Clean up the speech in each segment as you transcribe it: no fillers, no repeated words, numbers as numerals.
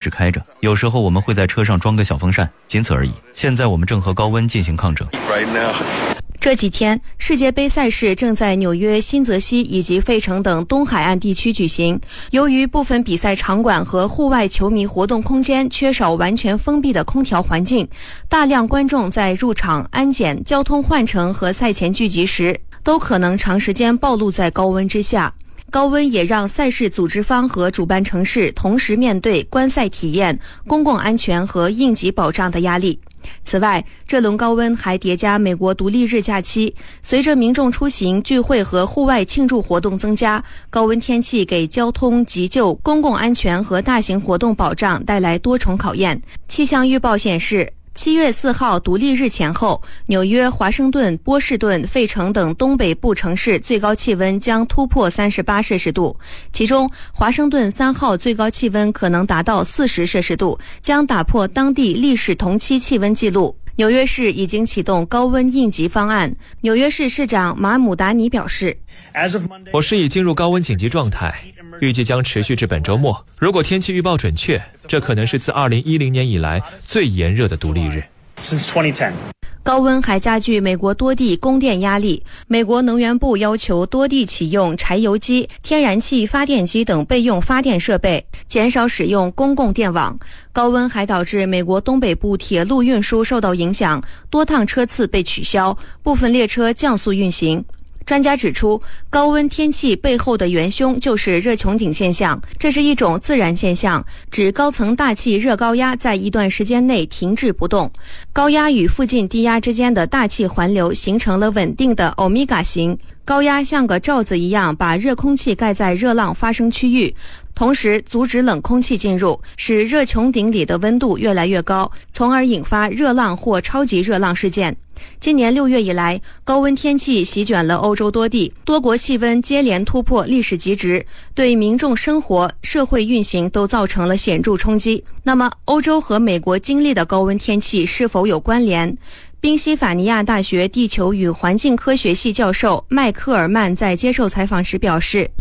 直开着，有时候我们会在车上装个小风扇，仅此而已。现在我们正和高温进行抗争。 这几天，世界杯赛事正在纽约、新泽西以及费城等东海岸地区举行。由于部分比赛场馆和户外球迷活动空间缺少完全封闭的空调环境，大量观众在入场、安检、交通换乘和赛前聚集时，都可能长时间暴露在高温之下。高温也让赛事组织方和主办城市同时面对观赛体验、公共安全和应急保障的压力。此外，这轮高温还叠加美国独立日假期，随着民众出行、聚会和户外庆祝活动增加，高温天气给交通、急救、公共安全和大型活动保障带来多重考验。气象预报显示，7月4号独立日前后，纽约、华盛顿、波士顿、费城等东北部城市最高气温将突破38摄氏度，其中华盛顿3号最高气温可能达到40摄氏度，将打破当地历史同期气温纪录。纽约市已经启动高温应急方案。纽约市市长马姆达尼表示， 我市已进入高温紧急状态，预计将持续至本周末。如果天气预报准确，这可能是自2010年以来最炎热的独立日。 高温还加剧美国多地供电压力。美国能源部要求多地启用柴油机、天然气发电机等备用发电设备，减少使用公共电网。高温还导致美国东北部铁路运输受到影响，多趟车次被取消，部分列车降速运行。专家指出，高温天气背后的元凶就是热穹顶现象，这是一种自然现象，指高层大气热高压在一段时间内停滞不动，高压与附近低压之间的大气环流形成了稳定的欧米伽形，高压像个罩子一样把热空气盖在热浪发生区域，同时阻止冷空气进入，使热穹顶里的温度越来越高，从而引发热浪或超级热浪事件。今年6月以来，高温天气席卷了欧洲多地，多国气温接连突破历史极值，对民众生活、社会运行都造成了显著冲击。那么，欧洲和美国经历的高温天气是否有关联？宾夕法尼亚大学地球与环境科学系教授麦克尔曼在接受采访时表示，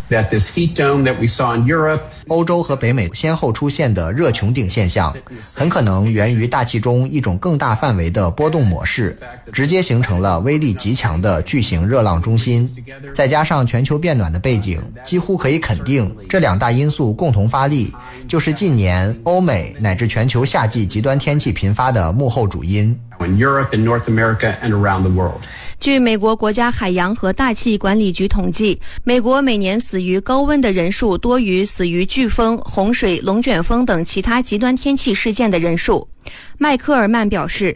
欧洲和北美先后出现的热穹顶现象，很可能源于大气中一种更大范围的波动模式，直接形成了威力极强的巨型热浪中心。再加上全球变暖的背景，几乎可以肯定，这两大因素共同发力，就是近年欧美乃至全球夏季极端天气频发的幕后主因。 据美国国家海洋和大气管理局统计，美国每年死于高温的人数多于死于飓风、洪水、龙卷风等其他极端天气事件的人数。麦克尔曼表示，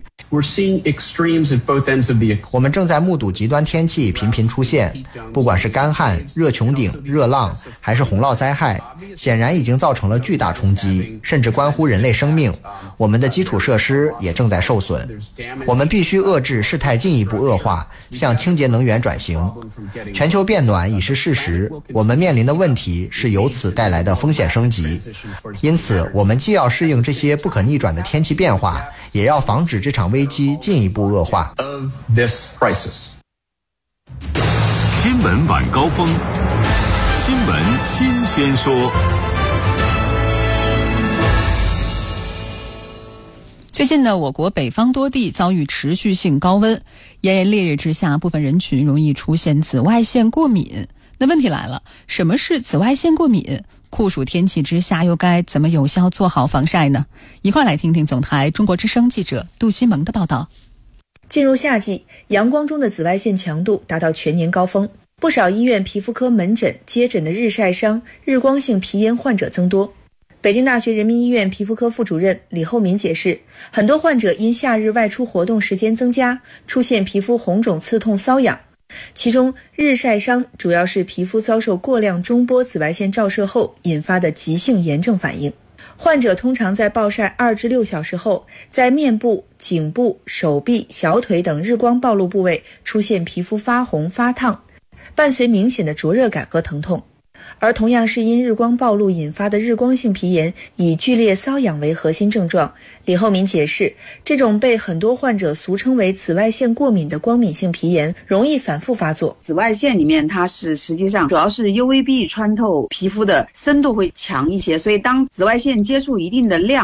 我们正在目睹极端天气频频出现，不管是干旱、热穹顶、热浪，还是洪涝灾害，显然已经造成了巨大冲击，甚至关乎人类生命。我们的基础设施也正在受损，我们必须遏制事态进一步恶化，向清洁能源转型。全球变暖已是事实，我们面临的问题是由此带来的风险升级。因此，我们既要适应这些不可逆转的天气变化，也要防止这场危机进一步恶化。 新闻晚高峰，新闻新鲜说。 最近呢，我国北方多地遭遇持续性高温，炎炎烈日之下，部分人群容易出现紫外线过敏。那问题来了，什么是紫外线过敏？酷暑天气之下，又该怎么有效做好防晒呢？一块来听听总台中国之声记者杜西萌的报道。 进入夏季，阳光中的紫外线强度达到全年高峰，不少医院皮肤科门诊接诊的日晒伤、日光性皮炎患者增多。北京大学人民医院皮肤科副主任李厚民解释，很多患者因夏日外出活动时间增加，出现皮肤红肿、刺痛、瘙痒。其中，日晒伤主要是皮肤遭受过量中波紫外线照射后引发的急性炎症反应。患者通常在暴晒2至6小时后，在面部、颈部、手臂、小腿等日光暴露部位出现皮肤发红、发烫，伴随明显的灼热感和疼痛。而同样是因日光暴露引发的日光性皮炎，以剧烈瘙痒为核心症状。李厚民解释，这种被很多患者俗称为紫外线过敏的光敏性皮炎，容易反复发作。 紫外线里面它是实际上主要是 UVB 穿透皮肤的深度会强一些，所以当紫外线接触一定的量